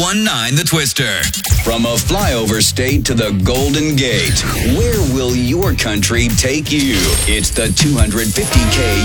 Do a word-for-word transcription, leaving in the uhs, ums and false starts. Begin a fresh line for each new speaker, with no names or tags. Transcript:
one nine The Twister.
From a flyover state to the Golden Gate, where will your country take you? It's the two hundred fifty K